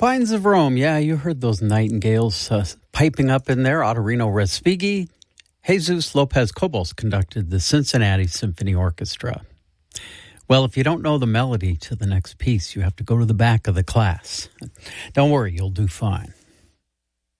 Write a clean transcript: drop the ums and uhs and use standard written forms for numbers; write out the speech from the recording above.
Pines of Rome. Yeah, you heard those nightingales piping up in there. Ottorino Respighi. Jesus Lopez Cobos conducted the Cincinnati Symphony Orchestra. Well, if you don't know the melody to the next piece, you have to go to the back of the class. Don't worry, you'll do fine.